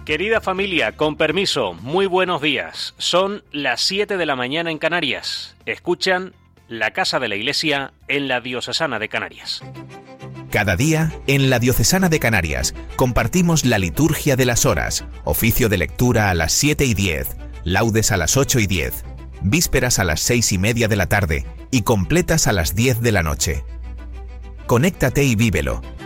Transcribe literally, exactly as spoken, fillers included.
Querida familia, con permiso, muy buenos días. Son las siete de la mañana en Canarias. Escuchan La Casa de la Iglesia en la Diocesana de Canarias. Cada día, en la Diocesana de Canarias, compartimos la liturgia de las horas, oficio de lectura a las siete y diez, laudes a las ocho y diez, vísperas a las seis y media de la tarde y completas a las diez de la noche. Conéctate y vívelo.